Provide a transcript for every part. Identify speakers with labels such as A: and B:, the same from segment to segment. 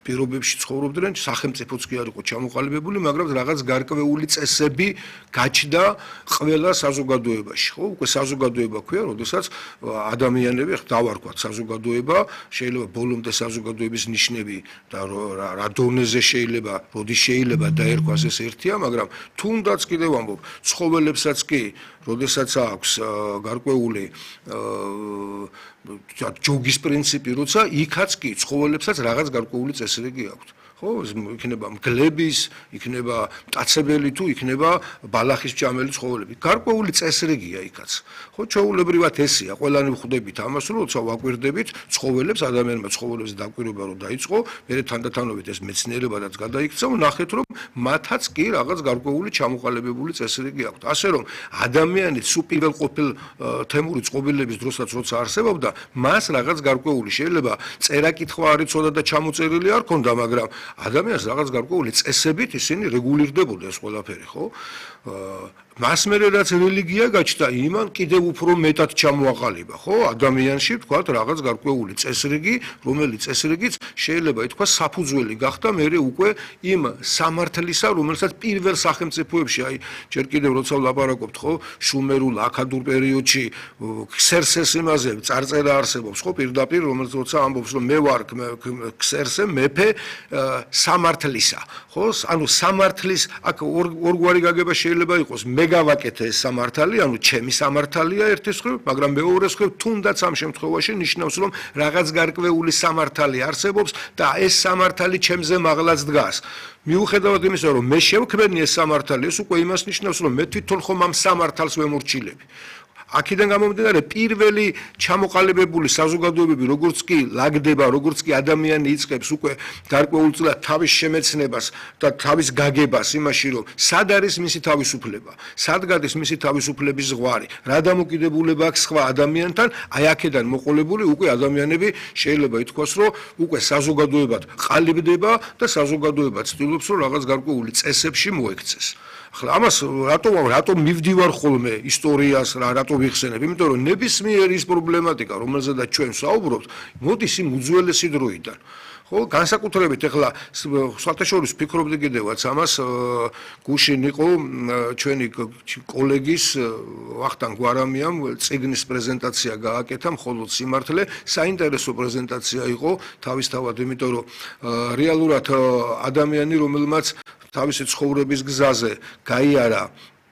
A: პირობებში ცხოვრობდნენ, სახელმწიფოც კი არ იყო ჩამოყალიბებული, მაგრამ რაღაც გარკვეული წესები გაჩნდა ყველა საზოგადოებაში, ხო? უკვე საზოგადოება ქვია, როდესაც ადამიანები, დავარქვათ საზოგადოება, შეიძლება ბოლომდე საზოგადოების ნიშნები და რა დონეზე შეიძლება, როდის შეიძლება დაერქვას ეს ერთია, მაგრამ თუნდაც კიდევ ვამბობ, ცხოველებსაც კი, როდესაც აქვს გარკვეული ჯოგის პრინციპი, როცა იქაც კი ცხოველებსაც რაღაც გარკვეული წესრიგი აქვთ. ხო, იქნება მგლების, იქნება მტაცებელი თუ იქნება ბალახის მჭამელი ცხოველები. გარკვეული წესრიგია იქაც. ხო, ჩვეულებრივად ესეა, ყველანი ვხვდებით ამას, რომ როცა ვაკვირდებით ცხოველებს, ადამიანებმა ცხოველებს დაკვირვება რომ დაიწყო, მერე თანდათანობით ეს მეცნიერებადაც გადაიქცა, ნახეთ რომ მათაც კი რაღაც გარკვეული ჩამოყალიბებული წესრიგი აქვთ. ასე რომ ადამიანიც სულ პირველყოფილ თემური წყობილების დროსაც როცა არსებობდა, მას რაღაც გარკვეული შეიძლება წერა-კითხვა არ იცოდა და ჩამოწერილი არ ქონდა, მაგრამ ადამიანს რაღაც გარკვეული წესებით ისინი რეგულირდებოდა ეს ყველაფერი, ხო? მას მერე რაც რელიგია გაჩნდა, იმან კიდევ უფრო მეტად ჩამოაყალიბა, ხო? ადამიანში თქვათ რაღაც გარკვეული წესრიგი, რომელიც წესრიგიც შეიძლება ითქვა საფუძველი გახდა მერე უკვე იმ სამართლისა, რომელსაც პირველ სახელმწიფოებში, აი, ჯერ კიდევ როცა ვლაპარაკობთ, ხო, შუმერულ აქადურ პერიოდში ქსერსეს იმაზე წარწერა არსებობს, ხო, პირდაპირ, რომელიც როცა ამბობს, რომ მე ვარ ქსერსე, მეფე სამართლისა, ხო? ანუ სამართლის აქ ორგვარი გაგება შეიძლება იყოს. მე გავაკეთე ეს სამართალი, ანუ ჩემი სამართალია ერთის მხრივ, მაგრამ მეორეს მხრივ თუნდაც ამ შემთხვევაში ნიშნავს, რომ რაღაც გარკვეული სამართალი არსებობს და ეს სამართალი ჩემზე მაღლაც დგას. მიუხედავად იმისა, რომ მე შევქმნი ეს სამართალი, ეს უკვე იმას ნიშნავს, რომ მე თვითონ ხომ ამ სამართალს ვემორჩილები. აქედან გამომდინარე პირველი ჩამოყალიბებული საზოგადოებები როგორც კი ლაგდება, როგორც კი ადამიანი იწყებს უკვე გარკვეულწილად თავის შემეცნებას და თავის გაგებას იმაში, რომ სად არის მისი თავისუფლება, სად გადის მისი თავისუფლების ზღვარი, რა დამოკიდებულება აქვს სხვა ადამიანთან, აი აქედან მოყოლებული უკვე ადამიანები შეიძლება ითქვას, რომ უკვე საზოგადოებად ყალიბდება და საზოგადოება ცდილობს, რომ რაღაც გარკვეული წესებში მოექცეს. ახლა ამას რატომ მივდივარ ხოლმე ისტორიას, რატომ ვიხსენებ? იმიტომ რომ ნებისმიერ ის პრობლემატიკა, რომელზედაც ჩვენ საუბრობთ, მოდის იმ უძველესი დროიდან. ხო, განსაკუთრებით ახლა საერთაშორისო ფიქრობდი კიდევაც ამას გუშინ იყო ჩვენი კოლეგის ვახტანგ გვარამიამ წიგნის პრეზენტაცია გააკეთა მხოლოდ სიმართლე, საინტერესო პრეზენტაცია იყო თავისთავად, იმიტომ რომ რეალურად ადამიანი, რომელმაც თავისი ცხოვრების გზაზე გაიარა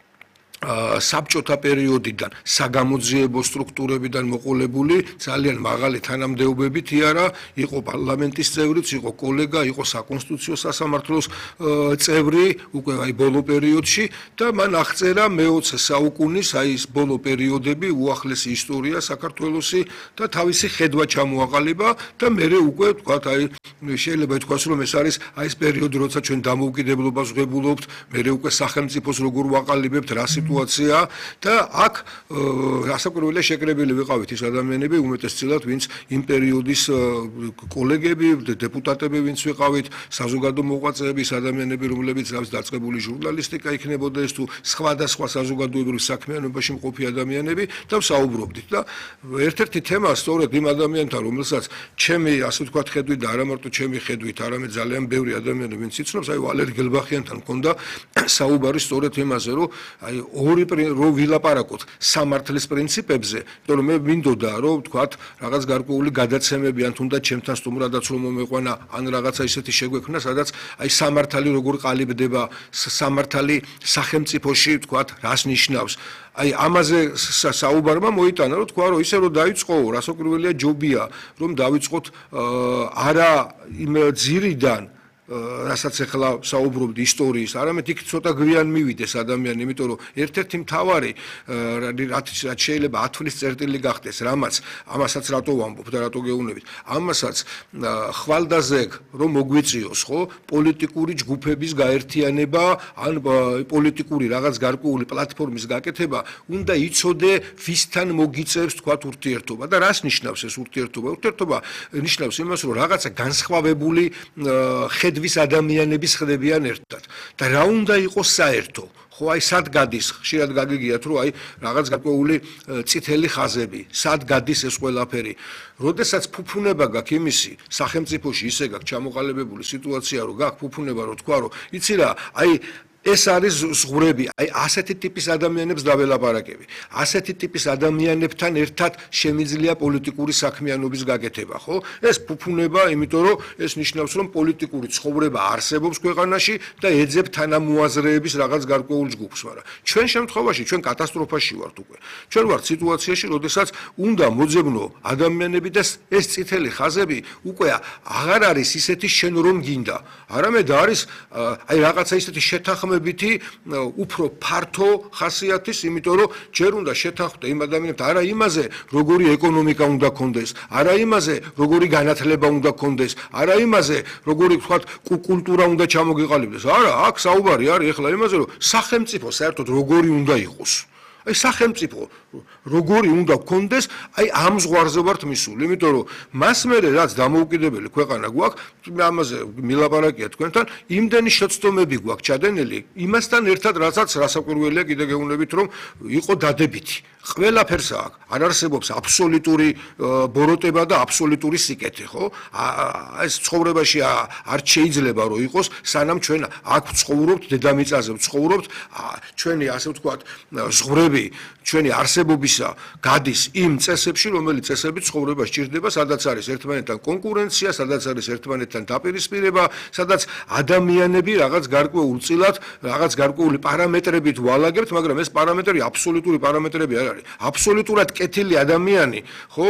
A: საბჭოთა პერიოდიდან საგამოძიებო სტრუქტურებიდან მოყოლებული ძალიან მაღალი თანამდებობით იარა, იყო პარლამენტის წევრიც, იყო კოლეგა, იყო საკონსტიტუციო სასამართლოს წევრი, უკვე აი ბოლო პერიოდში და მან აღწერა მე-20 საუკუნის აი ეს ბოლო პერიოდები, უახლესი ისტორია საქართველოსი და თავისი ხედვა ჩამოაყალიბა და მერე უკვე თქვათ აი შეიძლება ითქვას რომ ეს არის აი ეს პერიოდი, როცა ჩვენ დამოუკიდებლობას ვღებულობთ, მერე უკვე სახელმწიფოს როგორ ვაყალიბებთ, რა სიტუაცია და აქ რასაკვირველია შეკრებილი ვიყავით ის ადამიანები უმეტესწილად ვინც იმ პერიოდის კოლეგები, დეპუტატები ვინც ვიყავით, საზოგადო მოღვაწეები, ადამიანები რომლებიც რაც დაწყებული ჟურნალისტიკა იქნებოდა ეს თუ სხვადასხვა საზოგადოებრივ საქმიანობაში მყოფი ადამიანები და ვსაუბრობდით და ერთ-ერთი თემა სწორედ იმ ადამიანთან რომელსაც ჩემი ასე ვთქვათ ხედვით და არა მარტო ჩემი ხედვით, არამედ ძალიან ბევრი ადამიანი ვინც იცნობს, აი ვალერი გელბახიანთან მქონდა საუბარი სწორედ იმაზე, რომ აი რომ ვილაპარაკოთ სამართლის პრინციპებზე, იმიტომ რომ მე მინდოდა რომ ვთქვათ რაღაც გარკვეული გადაცემები ან თუნდაც ჩემთან სტუმრადაც რომ მომეყვანა ან რაღაცა ისეთი შეგვექმნა, სადაც აი სამართალი როგორ ყალიბდება, სამართალი სახელმწიფოში ვთქვათ რას ნიშნავს. აი ამაზე საუბარმა მოიტანა რომ თქვა რომ ისე რომ დაიწყო, რასაკვირველია ჯობია რომ დავიწყოთ არა იმ ძირიდან რასაც ახლა საუბრობდი ისტორიის, არამედ იქ ცოტა გვიან მივიდეს ადამიანი, იმიტომ რომ ერთ-ერთი მთავარი რაც შეიძლება ათვლის წერტილი გახდეს, რამაც ამასაც რატო ვამბობ და რატო გეუბნებით, ამასაც ხვალდაზე რომ მოგვიწიოს, ხო, პოლიტიკური ჯგუფების გაერთიანება, ან პოლიტიკური რაღაც გარკვეული პლატფორმის გაკეთება, უნდა იცოდე ვისთან მოგიწევს თქვათ ურთიერთობა და რას ნიშნავს ეს ურთიერთობა? ურთიერთობა ნიშნავს იმას, რომ რაღაცა განსხვავებული ჩემთვის ადამიანების ხდებიან ერთად და რა უნდა იყოს საერთო ხო აი სად გადის ხშირად გაგიგიათ რომ აი რაღაც გარკვეული წითელი ხაზები სად გადის ეს ყველაფერი როდესაც ფუფუნება გაქვს იმისი სახელმწიფოში ისე გაქვს ჩამოყალიბებული სიტუაცია რომ გაქვს ფუფუნება რომ თქვა რომ იცი რა აი ეს არის ზღვრები, აი ასეთი ტიპის ადამიანებს დაველაპარაკები. ასეთი ტიპის ადამიანებთან ერთად შემიძლია პოლიტიკური საქმიანობის გაკეთება, ხო? ეს ფუფუნება, იმიტომ რომ ეს ნიშნავს, რომ პოლიტიკური ცხოვრება არსებობს ქვეყანაში და ეძებ თანამოაზრეების რაღაც გარკვეულ ჯგუფს, მაგრამ ჩვენ შემთხვევაში ჩვენ კატასტროფაში ვართ უკვე. ჩვენ ვართ სიტუაციაში, როდესაც უნდა მოძებნო ადამიანები და ეს წითელი ხაზები უკვე აღარ არის ისეთი შენ რომ გინდა. არამედ არის აი რაღაცა ისეთი შეთანხმება უფრო ფართო ხასიათის, იმიტომ რომ ჯერ უნდა შეთანხმდე იმ ადამიანებთან, არა იმაზე, როგორი ეკონომიკა უნდა კონდეს, არა იმაზე, როგორი განათლება უნდა კონდეს, არა იმაზე, როგორი ვთქვათ, კულტურა უნდა ჩამოგიყალიბდეს. არა, აქ საუბარი არის ეხლა იმაზე, რომ სახელმწიფო საერთოდ როგორი უნდა იყოს. აი სახელმწიფო როგორი უნდა გქონდეს, აი ამ ზღვარზე ვართ მისული, იმიტომ რომ მას მერე რაც დამოუკიდებელი ქვეყანა გვაქვს, ამაზე მილაპარაკია თქვენთან, იმდენი შეცდომები გვაქვს ჩადენილი, იმასთან ერთად რასაც რასაკვირველია კიდე გეუბნებით, რომ იყო დადებითი. ყველაფერს აქვს, არ არსებობს აბსოლუტური ბოროტება და აბსოლუტური სიკეთე, ხო? ეს ცხოვრებაში არ შეიძლება რომ იყოს, სანამ ჩვენ აქ ვცხოვრობთ, დედამიწაზე ვცხოვრობთ, ჩვენი ასე ვთქვათ, ზღვრები ჩვენი არსებობისა გადის იმ წესებში, რომელიც წესები ცხოვრება სჭირდება, სადაც არის ერთმანეთთან კონკურენცია, სადაც არის ერთმანეთთან დაპირისპირება, სადაც ადამიანები რაღაც გარკვეულ წილად, რაღაც გარკვეული პარამეტრებით ვალაგებთ, მაგრამ ეს პარამეტრები აბსოლუტური პარამეტრები არ არის. აბსოლუტურად კეთილი ადამიანი, ხო,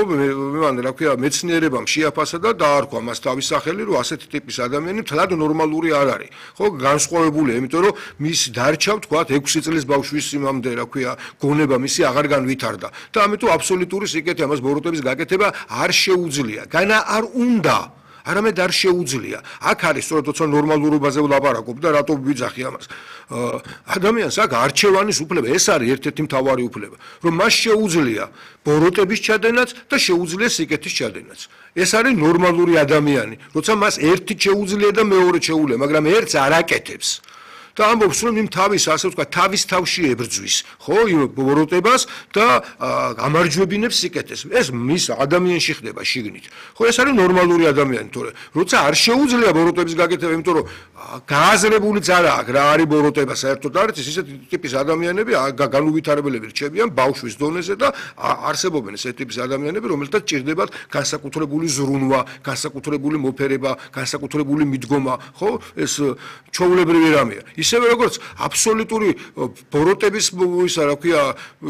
A: რა ქვია, მეცნიერებამ შეაფასა და დაარქვა მას თავის სახელი, რომ ასეთი ტიპის ადამიანი თლად ნორმალური არ არის. ხო, განსხვავებულია, იმიტომ რომ მის დარჩა, ვთქვათ, 6 წლის ბავშვის იმამდე, რა ქვია, გონება მისი აღარ განვითარდა და ამიტომ აბსოლუტური სიკეთე ამას ბოროტების გაკეთება არ შეუძლია. განა არ უნდა არამედ არ შეუძლია. აქ არის სწორედ თორსა ნორმალურობაზე ვლაპარაკობ და რატო ვიძახი ამას. ადამიანს აქ არჩევანის უფლება, ეს არის ერთ-ერთი მთავარი უფლება, რომ მას შეუძლია ბოროტების ჩადენაც და შეუძლია სიკეთის ჩადენაც. ეს არის ნორმალური ადამიანი, როცა მას ერთი შეუძლია და მეორე შეუძლია, მაგრამ ერთს არ აკეთებს. და ამბობს რომ იმ თავის ასე ვთქვათ თავის თავში ებრძვის ხო იმ ბოროტებას და გამარჯვებინებს სიკეთეს ეს მის ადამიანში ხდება შიგნით ხო ეს არის ნორმალური ადამიანი თორე როცა არ შეუძლია ბოროტების გაკეთება იმიტომ რომ გააზრებულიც არა აქვს რა არის ბოროტება საერთოდ არის ისეთი ტიპის ადამიანები განუვითარებლები რჩებიან ბავშვის დონეზე და არსებობენ ესეთი ტიპის ადამიანები რომელთაც ჭირდებათ განსაკუთრებული ზრუნვა განსაკუთრებული მოფერება განსაკუთრებული მიდგომა ხო ეს ჩვეულებრივი რამეა ისევე როგორც აბსოლუტური ბოროტების ისა რა ქვია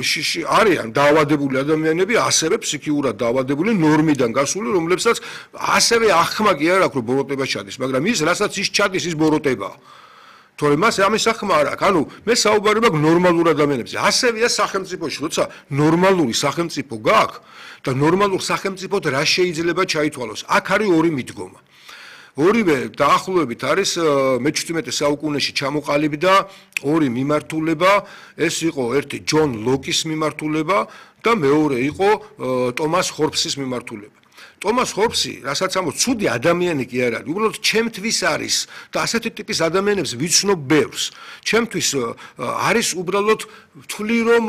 A: არიან დაავადებული ადამიანები ასევე ფსიქიურად დაავადებული ნორმიდან გასული რომლებსაც ასევე ახმა კი არ აქვს რომ ბოროტება ჩადის მაგრამ ის რასაც ის ჩადის ის ბოროტებაა თორე მას ამის ახმა არ აქვს ანუ მე საუბარი მაქვს ნორმალურ ადამიანებზე ასევეა სახელმწიფოში როცა ნორმალური სახელმწიფო გაქვს და ნორმალურ სახელმწიფოდ რა შეიძლება ჩაითვალოს აქ არის ორი მიდგომა ორივე დაახლოებით არის მე-17 საუკუნეში ჩამოყალიბდა ორი მიმართულება ეს იყო ერთი ჯონ ლოკის მიმართულება და მეორე იყო ტომას ჰორბსის მიმართულება ტომას ჰორბსი რასაც ამბობს ცუდი ადამიანი კი არ არის უბრალოდ ჩემთვის არის და ასეთი ტიპის ადამიანებს ვიცნობ ბევრს ჩემთვის არის უბრალოდ ვთვლი რომ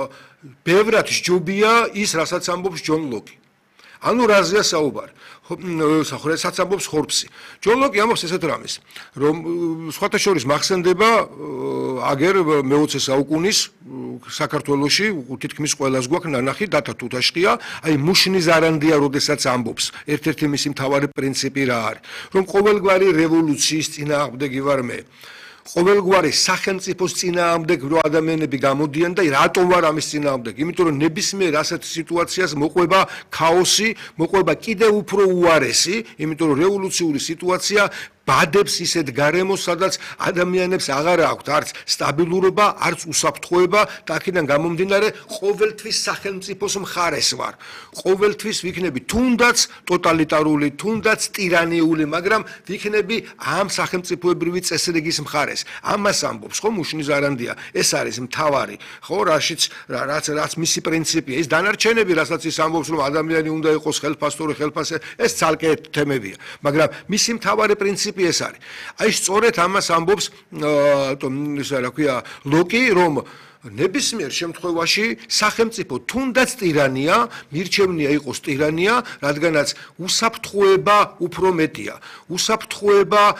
A: ბევრად ჯობია ის რასაც ამბობს ჯონ ლოკი ანუ რაზეა საუბარი საერთოდ ამბობს ჰორბსი ჯონ ლოკი ამბობს ესეთ რამეს რომ სხვათა შორის მახსენდება აგერ მე-20 საუკუნის საქართველოში თითქმის ყველას გვაქვს ნანახი დათა თუთაშხია აი მუშნის არანდია როდესაც ამბობს ერთ-ერთი მისი მთავარი პრინციპი რა არის რომ ყოველგვარი რევოლუციის წინააღმდეგი ვარ მე ყოველგვარი სახელმწიფოს წინააღმდეგ რო ადამიანები გამოდიან და რატო ვარ ამის წინააღმდეგ? იმიტომ რომ ნებისმიერ ასეთ სიტუაციას მოყვება ქაოსი, მოყვება კიდევ უფრო უარესი, იმიტომ რომ რევოლუციური სიტუაცია ბადებს ისეთ გარემოს, სადაც ადამიანებს აღარ აქვთ არც სტაბილურობა, არც უსაფრთხოება და აქედან გამომდინარე ყოველთვის სახელმწიფოს მხარეს ვარ. ყოველთვის ვიქნები თუნდაც ტოტალიტარული, თუნდაც ტირანიული, მაგრამ ვიქნები ამ სახელმწიფოებრივი წესრიგის მხარეს. ამას ამბობს ხო მუშნის არანდია. ეს არის მთავარი, ხო, რაც მისი პრინციპია. ის დანარჩენები, რასაც ის ამბობს, რომ ადამიანი უნდა იყოს ხელფასტური, ეს ცალკე თემებია. მაგრამ მისი მთავარი პრინციპი პრინციპი ეს არის. აი სწორედ ამას ამბობს ისა რა ქვია ლოკი, რომ ნებისმიერ შემთხვევაში სახელმწიფო თუნდაც ტირანია, მირჩევნია იყოს ტირანია, რადგანაც უსაფრთხოება უფრო მეტია. უსაფრთხოება